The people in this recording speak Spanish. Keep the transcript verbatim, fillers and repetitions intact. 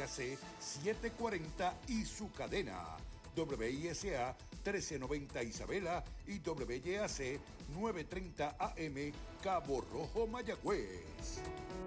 A C setecientos cuarenta y su cadena W I S A trece noventa Isabela y W Y A C novecientos treinta A M Cabo Rojo, Mayagüez.